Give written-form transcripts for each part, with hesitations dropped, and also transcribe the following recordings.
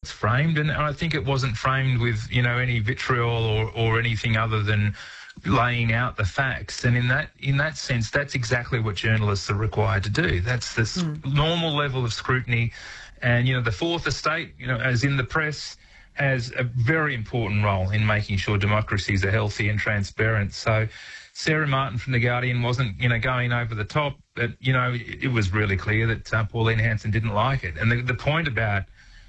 framed, and I think it wasn't framed with, any vitriol or anything other than laying out the facts. And in that sense, that's exactly what journalists are required to do. That's this normal level of scrutiny. And, the Fourth Estate, as in the press, has a very important role in making sure democracies are healthy and transparent. So Sarah Martin from The Guardian wasn't, going over the top, but, it was really clear that Pauline Hanson didn't like it. And the point about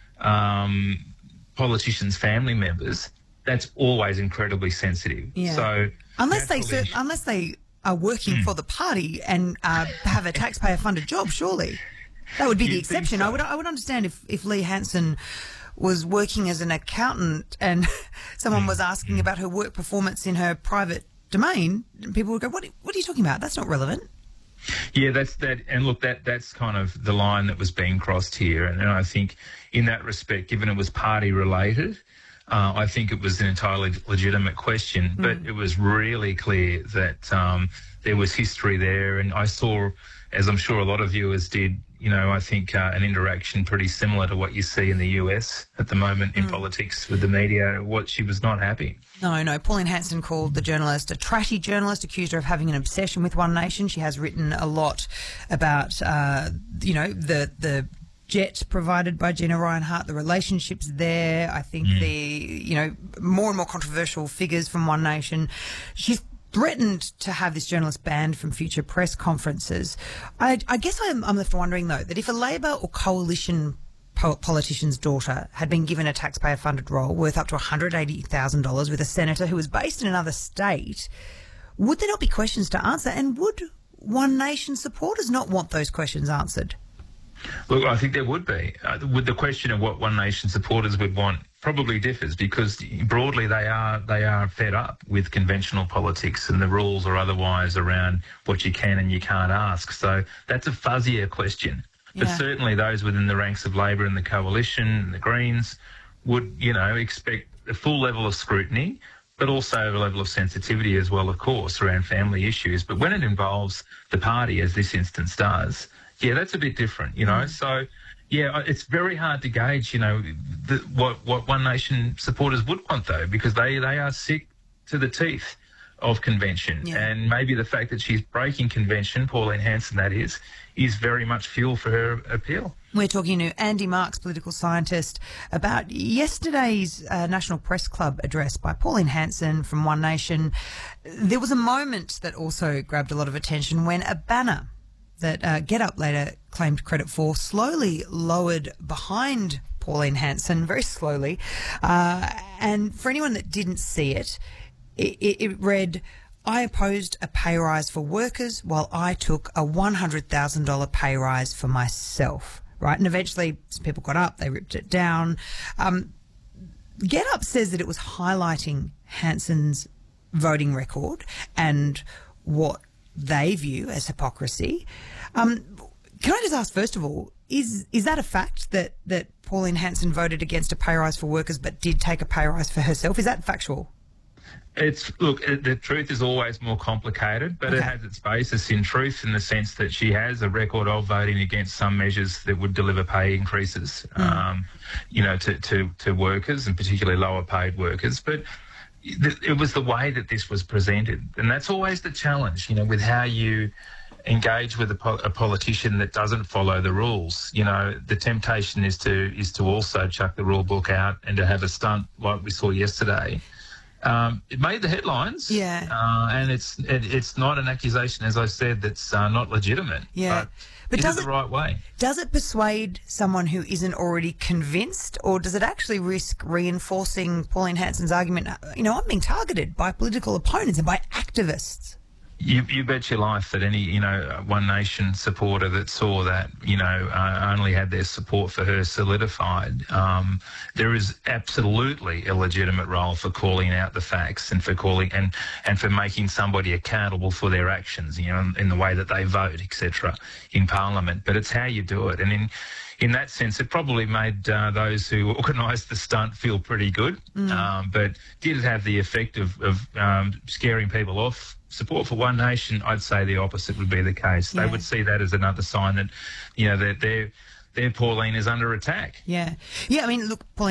politicians' family members, that's always incredibly sensitive. Yeah. So unless they are working for the party and have a taxpayer-funded job, surely that would be the exception. So. I would understand if Lee Hanson was working as an accountant and someone was asking about her work performance in her private domain, people would go, "What are you talking about? That's not relevant." Yeah, that's that. And look, that's kind of the line that was being crossed here. And I think in that respect, given it was party related, I think it was an entirely legitimate question. But it was really clear that there was history there. And I saw, as I'm sure a lot of viewers did, I think an interaction pretty similar to what you see in the US at the moment in politics with the media. She was not happy. No. Pauline Hanson called the journalist a trashy journalist, accused her of having an obsession with One Nation. She has written a lot about, the jet provided by Gina Rinehart, the relationships there. I think the, more and more controversial figures from One Nation. She's threatened to have this journalist banned from future press conferences. I guess I'm left wondering, though, that if a Labor or coalition politician's daughter had been given a taxpayer-funded role worth up to $180,000 with a senator who was based in another state, would there not be questions to answer? And would One Nation supporters not want those questions answered? Look, I think there would be. With the question of what One Nation supporters would want probably differs, because broadly they are fed up with conventional politics and the rules or otherwise around what you can and you can't ask. So that's a fuzzier question. But certainly those within the ranks of Labor and the Coalition and the Greens would, expect a full level of scrutiny, but also a level of sensitivity as well, of course, around family issues. But when it involves the party, as this instance does, that's a bit different, So, it's very hard to gauge, what One Nation supporters would want, though, because they are sick to the teeth of convention. Yeah. And maybe the fact that she's breaking convention, Pauline Hanson that is very much fuel for her appeal. We're talking to Andy Marks, political scientist, about yesterday's National Press Club address by Pauline Hanson from One Nation. There was a moment that also grabbed a lot of attention when a banner that GetUp later claimed credit for slowly lowered behind Pauline Hanson, very slowly. And for anyone that didn't see it, it read, "I opposed a pay rise for workers while I took a $100,000 pay rise for myself." Right? And eventually some people got up, they ripped it down. GetUp says that it was highlighting Hanson's voting record and what they view as hypocrisy. Can I just ask, first of all, is that a fact that Pauline Hanson voted against a pay rise for workers but did take a pay rise for herself? Is that factual? The truth is always more complicated, but It has its basis in truth in the sense that she has a record of voting against some measures that would deliver pay increases, to workers and particularly lower paid workers. But it was the way that this was presented, and that's always the challenge, with how you engage with a politician that doesn't follow the rules. The temptation is to also chuck the rule book out and to have a stunt like we saw yesterday. It made the headlines, and it's not an accusation, as I said, that's not legitimate. But is it the right way? Does it persuade someone who isn't already convinced, or does it actually risk reinforcing Pauline Hanson's argument? I'm being targeted by political opponents and by activists. You bet your life that any, One Nation supporter that saw that, only had their support for her solidified. There is absolutely a legitimate role for calling out the facts and for calling and for making somebody accountable for their actions, in the way that they vote, etc., in Parliament. But it's how you do it. And in that sense, it probably made those who organised the stunt feel pretty good. But did it have the effect of scaring people off? Support for One Nation, I'd say the opposite would be the case. They would see that as another sign that, that their Pauline is under attack. Yeah. I mean, look, Pauline